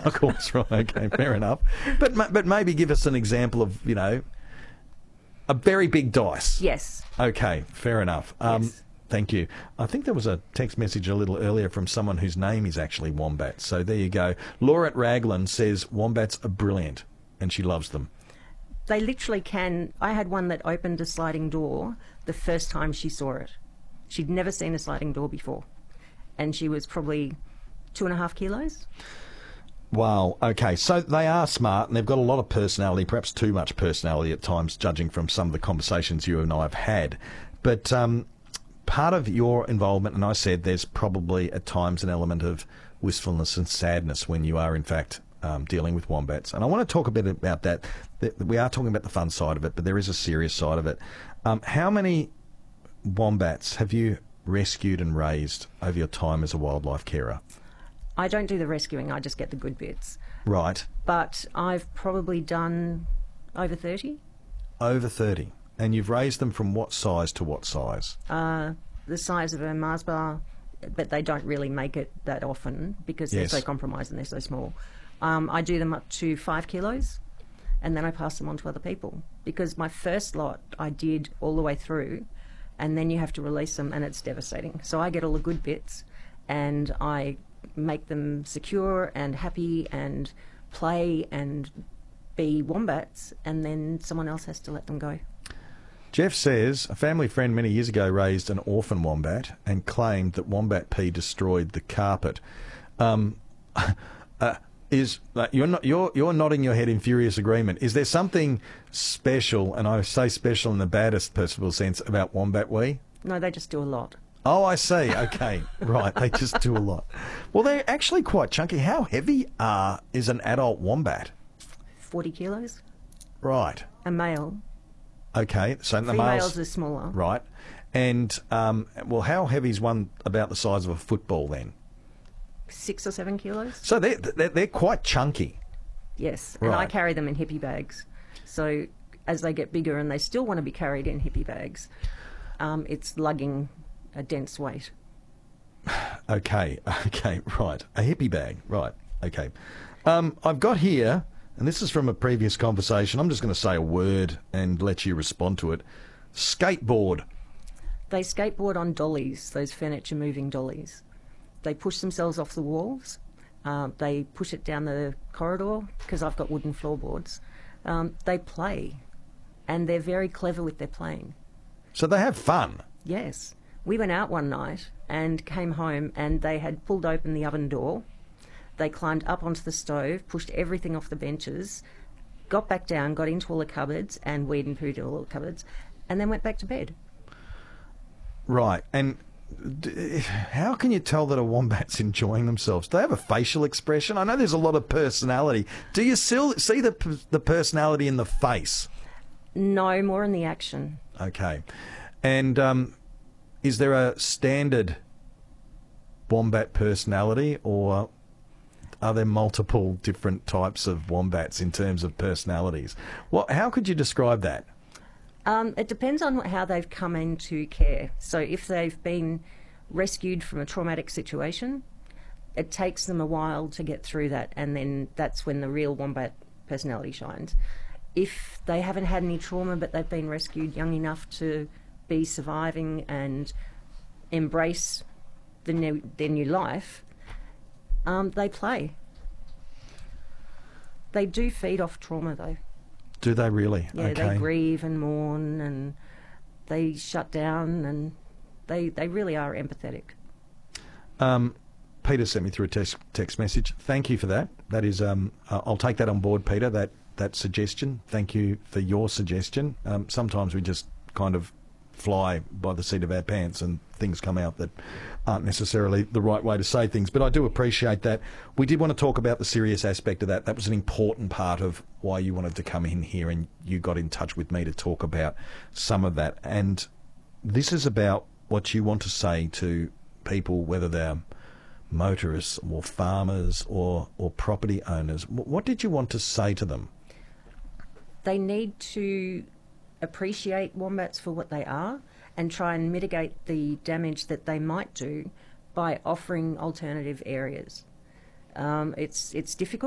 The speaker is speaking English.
that. Of course, right, okay, fair enough. But maybe give us an example of, a very big dice. Yes. Okay, fair enough. Yes. Thank you. I think there was a text message a little earlier from someone whose name is actually Wombat. So there you go. Laura at Raglan says wombats are brilliant and she loves them. They literally can. I had one that opened a sliding door the first time she saw it. She'd never seen a sliding door before. And she was probably 2.5 kilos. Wow. Okay. So they are smart and they've got a lot of personality, perhaps too much personality at times, judging from some of the conversations you and I have had. But part of your involvement, and I said there's probably at times an element of wistfulness and sadness when you are, in fact, dealing with wombats. And I want to talk a bit about that. We are talking about the fun side of it, but there is a serious side of it. How many wombats have you rescued and raised over your time as a wildlife carer? I don't do the rescuing, I just get the good bits. Right. But I've probably done over 30. Over 30. And you've raised them from what size to what size? The size of a Mars bar, but they don't really make it that often because they're so compromised and they're so small. I do them up to 5 kilos and then I pass them on to other people because my first lot I did all the way through and then you have to release them and it's devastating. So I get all the good bits and I make them secure and happy and play and be wombats, and then someone else has to let them go. Jeff says a family friend many years ago raised an orphan wombat and claimed that wombat pee destroyed the carpet. You're nodding your head in furious agreement. Is there something special, and I say special in the baddest possible sense, about wombat wee? No, they just do a lot. Oh, I see. Okay, right. They just do a lot. Well, they're actually quite chunky. How heavy is an adult wombat? 40 kilos. Right. A male. Okay, so the females are smaller. Right. And, well, how heavy is one about the size of a football then? 6 or 7 kilos. So they're quite chunky. Yes, right. And I carry them in hippie bags. So as they get bigger and they still want to be carried in hippie bags, it's lugging a dense weight. Okay, right. A hippie bag, right. Okay. I've got here, and this is from a previous conversation, I'm just going to say a word and let you respond to it. Skateboard. They skateboard on dollies, those furniture-moving dollies. They push themselves off the walls. They push it down the corridor, because I've got wooden floorboards. They play, and they're very clever with their playing. So they have fun? Yes. We went out one night and came home and they had pulled open the oven door. They climbed up onto the stove, pushed everything off the benches, got back down, got into all the cupboards and weed and pooed in all the cupboards, and then went back to bed. Right. And how can you tell that a wombat's enjoying themselves? Do they have a facial expression? I know there's a lot of personality. Do you still see the personality in the face? No, more in the action. Okay. And is there a standard wombat personality, or are there multiple different types of wombats in terms of personalities? How could you describe that? It depends on how they've come into care. So if they've been rescued from a traumatic situation, it takes them a while to get through that, and then that's when the real wombat personality shines. If they haven't had any trauma but they've been rescued young enough to be surviving and embrace their new life, they play. They do feed off trauma, though. Do they really? Yeah, okay. They grieve and mourn and they shut down, and they really are empathetic. Peter sent me through a text message. Thank you for that. That is, I'll take that on board, Peter, that suggestion. Thank you for your suggestion. Sometimes we just kind of fly by the seat of our pants and things come out that aren't necessarily the right way to say things, but I do appreciate that. We did want to talk about the serious aspect of that. That was an important part of why you wanted to come in here, and you got in touch with me to talk about some of that. And this is about what you want to say to people, whether they're motorists or farmers or property owners. What did you want to say to them? They need to appreciate wombats for what they are and try and mitigate the damage that they might do by offering alternative areas. It's difficult.